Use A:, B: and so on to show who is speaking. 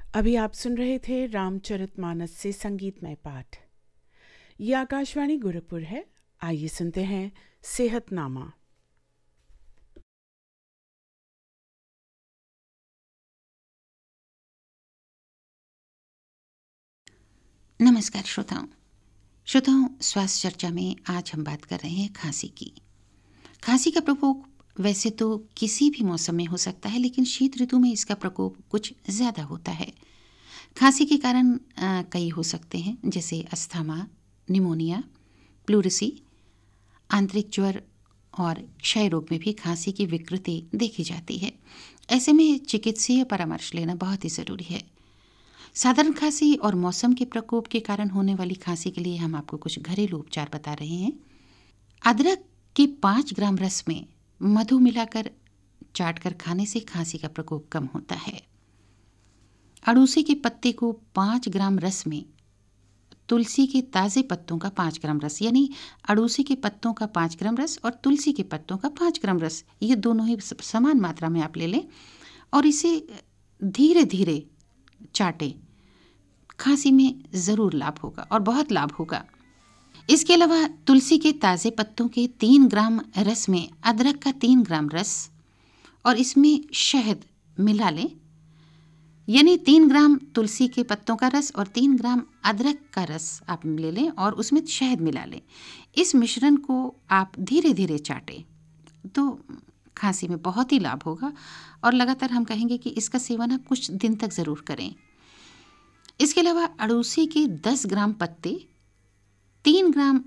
A: अभी आप सुन रहे थे रामचरितमानस से संगीतमय पाठ। ये आकाशवाणी गोरखपुर है। आइए सुनते हैं सेहतनामा।
B: नमस्कार श्रोताओं, स्वास्थ्य चर्चा में आज हम बात कर रहे हैं खांसी की। खांसी का प्रकोप वैसे तो किसी भी मौसम में हो सकता है, लेकिन शीत ऋतु में इसका प्रकोप कुछ ज़्यादा होता है। खांसी के कारण कई हो सकते हैं, जैसे अस्थमा, निमोनिया, प्लूरिसी, आंतरिक ज्वर और क्षय रोग में भी खांसी की विकृति देखी जाती है। ऐसे में चिकित्सीय परामर्श लेना बहुत ही ज़रूरी है। साधारण खांसी और मौसम के प्रकोप के कारण होने वाली खांसी के लिए हम आपको कुछ घरेलू उपचार बता रहे हैं। अदरक के 5 ग्राम रस में मधु मिलाकर चाटकर खाने से खांसी का प्रकोप कम होता है। अड़ूसी के पत्ते को 5 ग्राम रस में तुलसी के ताज़े पत्तों का 5 ग्राम रस, यानी अड़ूसी के पत्तों का 5 ग्राम रस और तुलसी के पत्तों का 5 ग्राम रस, ये दोनों ही समान मात्रा में आप ले लें और इसे धीरे धीरे चाटें। खांसी में ज़रूर लाभ होगा और बहुत लाभ होगा। इसके अलावा तुलसी के ताज़े पत्तों के 3 ग्राम रस में अदरक का 3 ग्राम रस और इसमें शहद मिला लें, यानी 3 ग्राम तुलसी के पत्तों का रस और 3 ग्राम अदरक का रस आप ले लें और उसमें शहद मिला लें। इस मिश्रण को आप धीरे धीरे चाटें तो खांसी में बहुत ही लाभ होगा और लगातार हम कहेंगे कि इसका सेवन आप कुछ दिन तक ज़रूर करें। इसके अलावा अड़ूसी के 10 ग्राम पत्ते, 3 ग्राम